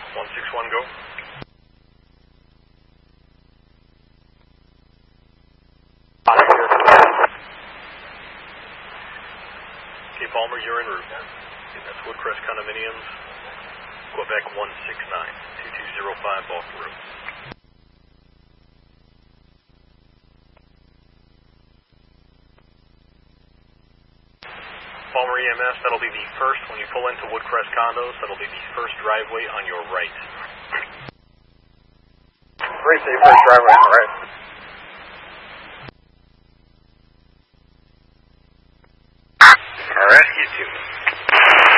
161, go. Okay, Palmer, you're en route. Okay, that's Woodcrest Condominiums, Quebec 169, 2205 Balkan Road. Palmer EMS, that'll be the first, when you pull into Woodcrest Condos, that'll be the first driveway on your right. Great, so your first driveway on the right.